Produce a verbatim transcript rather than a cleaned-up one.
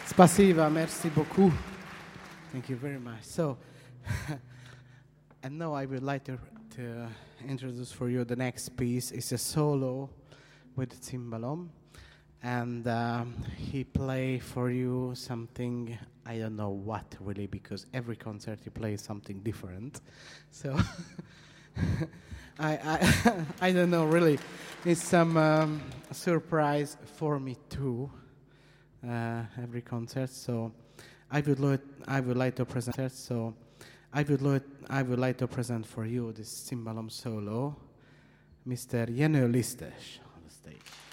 Spasiba, merci beaucoup. Thank you very much. So, and now I would like to, to introduce for you the next piece. It's a solo with cimbalom, and um, he play for you something, I don't know what really, because every concert he plays something different. So, I, I, I don't know really. It's some um, surprise for me too. Uh, every concert, so I would lo- I would like to present. So I would lo- I would like to present for you this cimbalom solo, Mister Jenő Lisztes on the stage.